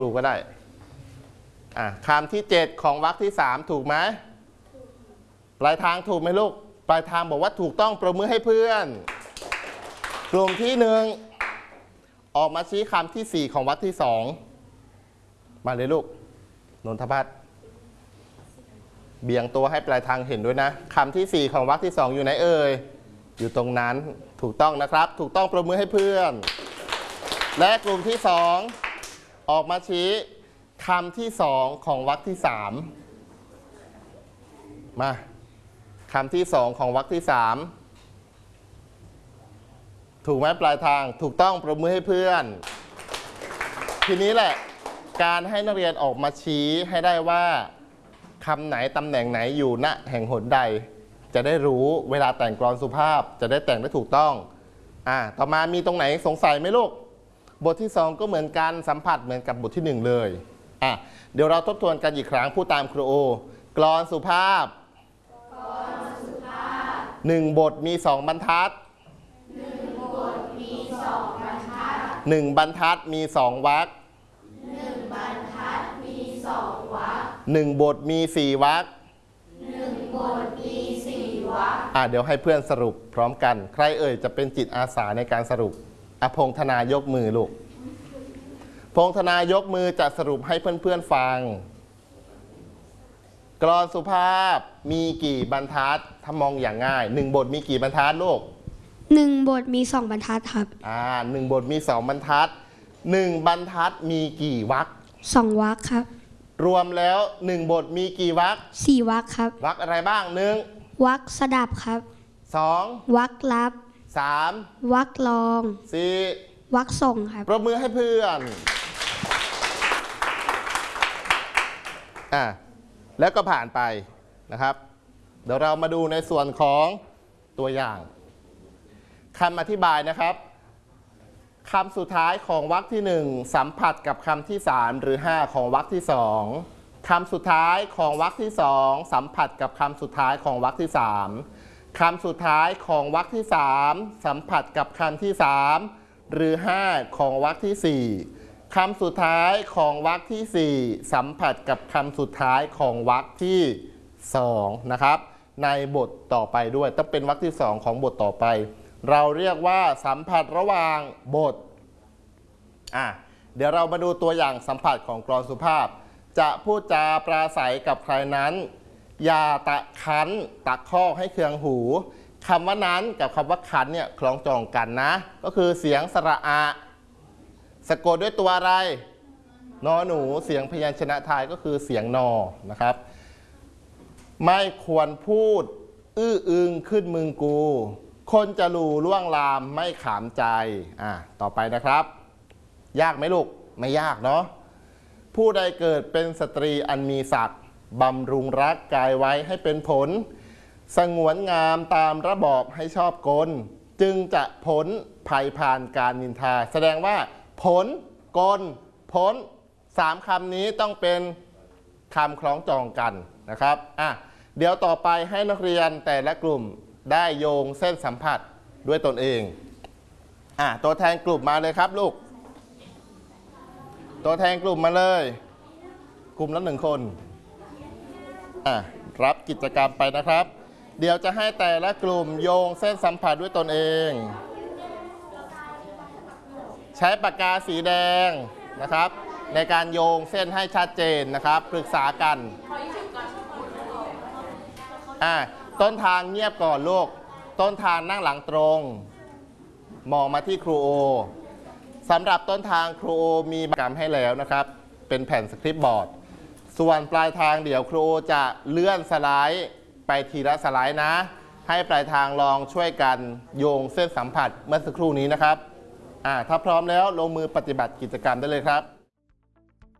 ดูก็ได้คำที่7ของวรรคที่3ถูกไหมปลายทางถูกไหมลูกปลายทางบอกว่าถูกต้องปรบมือให้เพื่อนกลุ่มที่1ออกมาชี้คำที่4ของวรรคที่2มาเลยลูกนนทพัฒน์เบี่ยงตัวให้ปลายทางเห็นด้วยนะคำที่4ของวรรคที่2อยู่ไหนเอ่ยอยู่ตรงนั้นถูกต้องนะครับถูกต้องปรบมือให้เพื่อนและกลุ่มที่2ออกมาชี้คำที่2ของวรรคที่3มาคำที่2ของวรรคที่3ถูกไหมปลายทางถูกต้องปรบมือให้เพื่อนทีนี้แหละการให้นักเรียนออกมาชี้ให้ได้ว่าคำไหนตำแหน่งไหนอยู่ณแห่งหนใดจะได้รู้เวลาแต่งกลอนสุภาพจะได้แต่งได้ถูกต้องต่อมามีตรงไหนสงสัยไหมลูกบทที่2ก็เหมือนกันสัมผัสเหมือนกับบทที่1เลยเดี๋ยวเราทบทวนกันอีกครั้งพูดตามครูโอกลอนสุภาพ1บทมี2บรรทัด1บรรทัดมี2วรรค1บทมี4วรรคเดี๋ยวให้เพื่อนสรุปพร้อมกันใครเอ่ยจะเป็นจิตอาสาในการสรุปพงษ์ธนายกมือลูกพงษ์ธนายกมือจะสรุปให้เพื่อนๆฟังกลอนสุภาพมีกี่บรรทัดถ้ามองอย่างง่าย1บทมีกี่บรรทัดลูก 1บทมี2บรรทัดครับ 1บทมี2บรรทัด1บรรทัดมีกี่วรรค 2วรรคครับรวมแล้ว1บทมีกี่วรรค 4วรรคครับวรรคอะไรบ้าง 1วรรคสดับครับ 2 วรรครับ 3 วรรครอง 4 วรรคส่งครับปรบมือให้เพื่อนแล้วก็ผ่านไปนะครับเดี๋ยวเรามาดูในส่วนของตัวอย่างคำอธิบายนะครับคำสุดท้ายของวรรคที่1สัมผัสกับคำที่3หรือ5ของวรรคที่2คำสุดท้ายของวรรคที่2สัมผัสกับคำสุดท้ายของวรรคที่3คำสุดท้ายของวรรคที่3สัมผัสกับคำที่3หรือ5ของวรรคที่4คำสุดท้ายของวรรคที่4สัมผัสกับคำสุดท้ายของวรรคที่2นะครับในบทต่อไปด้วยต้องเป็นวรรคที่2ของบทต่อไปเราเรียกว่าสัมผัสระหว่างบทเดี๋ยวเรามาดูตัวอย่างสัมผัสของกลอนสุภาพจะพูดจาปราศัยกับใครนั้นอย่าตะคั้นตะคอกให้เคืองหูคำว่านั้นกับคำว่าคั้นเนี่ยคล้องจองกันนะก็คือเสียงสระอะสะกดด้วยตัวอะไรนอหนูเสียงพยัญชนะท้ายก็คือเสียงนอนะครับไม่ควรพูดอื้ออึงขึ้นมึงกูคนจะรู้ล่วงลามไม่ขามใจต่อไปนะครับยากไหมลูกไม่ยากเนาะผู้ใดเกิดเป็นสตรีอันมีศักดิ์บำรุงรักกายไว้ให้เป็นผลสงวนงามตามระบอบให้ชอบกลจึงจะพ้นภัยผ่านการนินทาแสดงว่าผลกลพ้น3คำนี้ต้องเป็นคำคล้องจองกันนะครับเดี๋ยวต่อไปให้นักเรียนแต่ละกลุ่มได้โยงเส้นสัมผัสด้วยตนเองตัวแทนกลุ่มมาเลยครับลูกตัวแทนกลุ่มมาเลยกลุ่มละ1คนรับกิจกรรมไปนะครับเดี๋ยวจะให้แต่ละกลุ่มโยงเส้นสัมผัสด้วยตนเองใช้ปากกาสีแดงนะครับในการโยงเส้นให้ชัดเจนนะครับปรึกษากันต้นทางเงียบก่อนลูกต้นทางนั่งหลังตรงมองมาที่ครูโอสำหรับต้นทางครูโอมีกิจกรรมให้แล้วนะครับเป็นแผ่นสคริปต์บอร์ดส่วนปลายทางเดี๋ยวครูโอจะเลื่อนสไลด์ไปทีละสไลด์นะให้ปลายทางลองช่วยกันโยงเส้นสัมผัสเมื่อสักครู่นี้นะครับถ้าพร้อมแล้วลงมือปฏิบัติกิจกรรมได้เลยครับ